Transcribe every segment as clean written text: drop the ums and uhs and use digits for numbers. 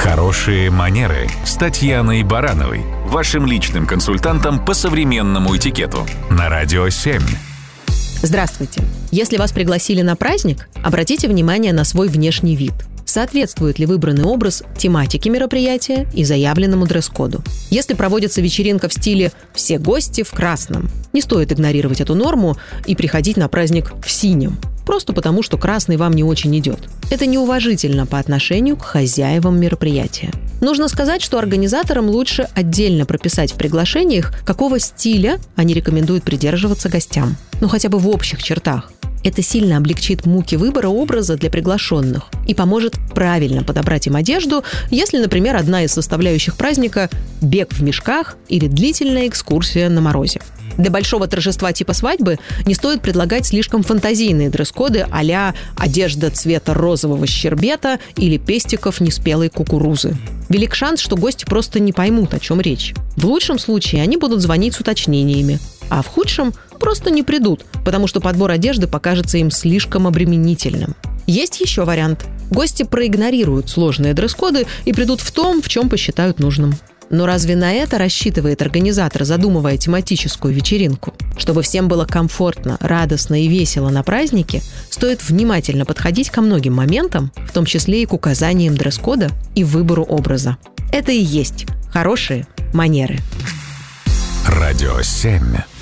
Хорошие манеры с Татьяной Барановой, вашим личным консультантом по современному этикету на Радио 7. Здравствуйте. Если вас пригласили на праздник, обратите внимание на свой внешний вид. Соответствует ли выбранный образ тематике мероприятия и заявленному дресс-коду? Если проводится вечеринка в стиле «все гости в красном», не стоит игнорировать эту норму и приходить на праздник в синем, просто потому, что красный вам не очень идет. Это неуважительно по отношению к хозяевам мероприятия. Нужно сказать, что организаторам лучше отдельно прописать в приглашениях, какого стиля они рекомендуют придерживаться гостям. Хотя бы в общих чертах. Это сильно облегчит муки выбора образа для приглашенных и поможет правильно подобрать им одежду, если, например, одна из составляющих праздника – бег в мешках или длительная экскурсия на морозе. Для большого торжества типа свадьбы не стоит предлагать слишком фантазийные дресс-коды а-ля одежда цвета розового щербета или пестиков неспелой кукурузы. Велик шанс, что гости просто не поймут, о чем речь. В лучшем случае они будут звонить с уточнениями, а в худшем просто не придут, потому что подбор одежды покажется им слишком обременительным. Есть еще вариант. Гости проигнорируют сложные дресс-коды и придут в том, в чем посчитают нужным. Но разве на это рассчитывает организатор, задумывая тематическую вечеринку? Чтобы всем было комфортно, радостно и весело на празднике, стоит внимательно подходить ко многим моментам, в том числе и к указаниям дресс-кода и выбору образа. Это и есть хорошие манеры. Радио 7.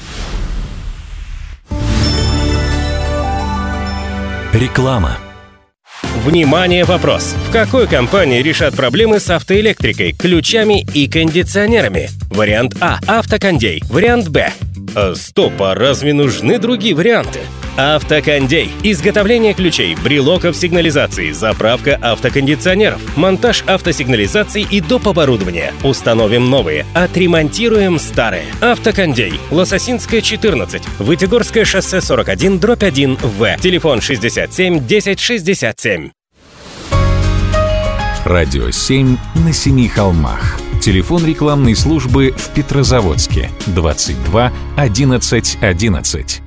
Реклама. Внимание, вопрос. В какой компании решат проблемы с автоэлектрикой, ключами и кондиционерами? Вариант А – Автокондей. Вариант Б. Стоп, а разве нужны другие варианты? Автокондей. Изготовление ключей, брелоков сигнализации, заправка автокондиционеров, монтаж автосигнализаций и доп. Оборудования. Установим новые, отремонтируем старые. Автокондей. Лососинская, 14. Вытегорское шоссе 41/1В. Телефон 67 10 67. Радио 7 на Семи холмах. Телефон рекламной службы в Петрозаводске 22 11 11.